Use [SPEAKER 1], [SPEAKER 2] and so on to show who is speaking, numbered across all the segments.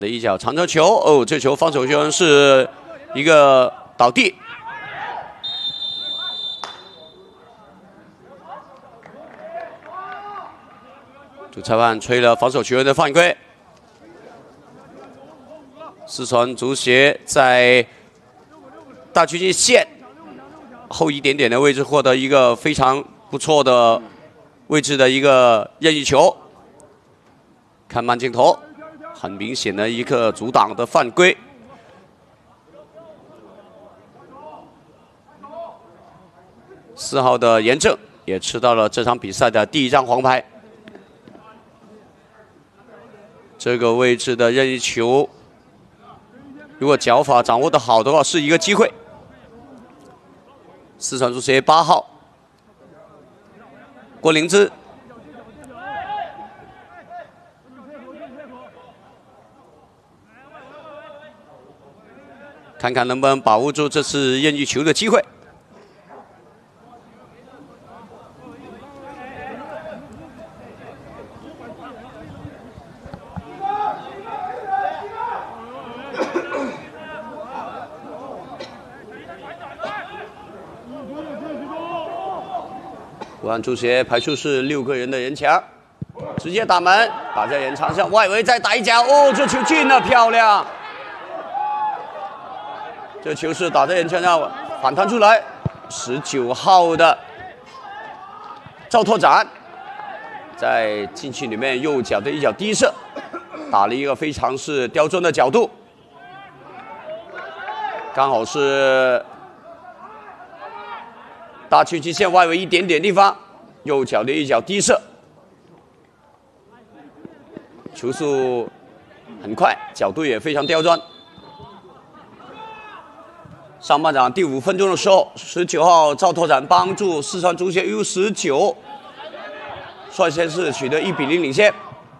[SPEAKER 1] 的一脚长传球，哦，这球防守球员是一个倒地。主裁判吹了防守球员的犯规。四川足协在大区界线后一点点的位置获得一个非常不错的位置的一个任意球。看慢镜头。 很明显的一个阻挡的犯规。4号的严正也吃到了这场比赛的第1张黄牌。这个位置的任意球，如果脚法掌握的好的话，是一个机会。四川足协8号郭灵芝。 看看能不能把握住这次任意球的机会。武汉足协排出是6个人的人墙，直接打门，打在人墙上，外围再打一脚，哦，这球进了，漂亮！ 这球是打在人墙上反弹出来，19号的赵拓展在禁区里面右脚的一脚低射，打了一个非常是刁钻的角度，刚好是大区界线外围一点点地方，右脚的一脚低射，球速很快，角度也非常刁钻。 上半场第5分钟的时候，19号赵拓展帮助四川足协 U19率先是取得1比0领先。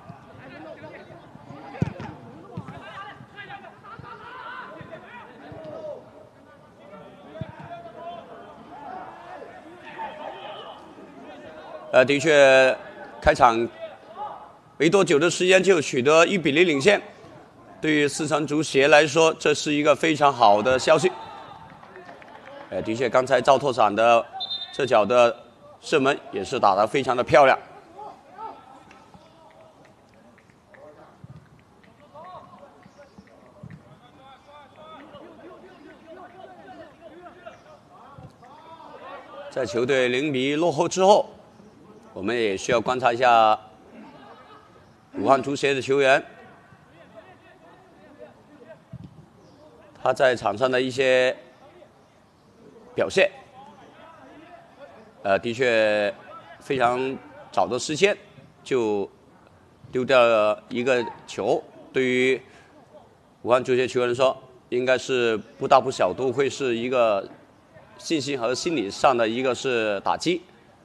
[SPEAKER 1] 的确，开场没多久的时间就取得1比0领先，对于四川足协来说，这是一个非常好的消息。 的确，刚才赵拓展的这脚的射门也是打得非常的漂亮。在球队0比1落后之后，我们也需要观察一下武汉足协的球员，他在场上的一些 表现，的确非常早的时间就丢掉了一个球，对于武汉足协球员来说，应该是不大不小，都会是一个信心和心理上的一个是打击。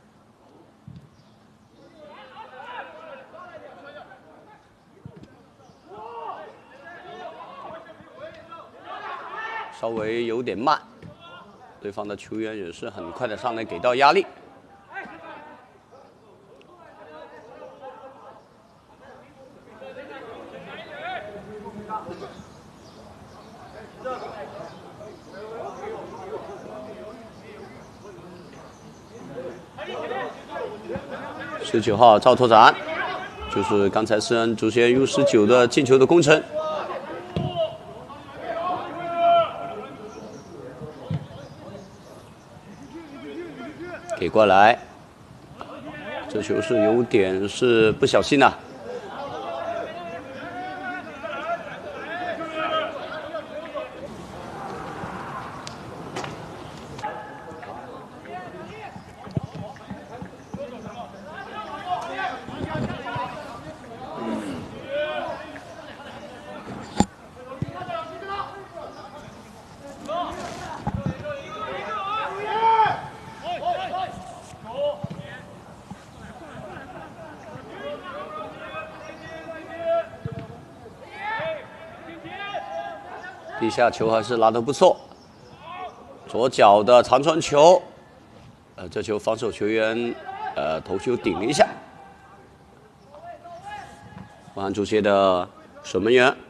[SPEAKER 1] 稍微有点慢。 对方的球员也是很快的上来给到压力。19号赵拓展，就是刚才四川足协 U19的进球的功臣。 给过来，这球是有点是不小心呐、啊。地下球还是拿得不错，左脚的长传球，这球防守球员头球顶了一下，武汉足协的守门员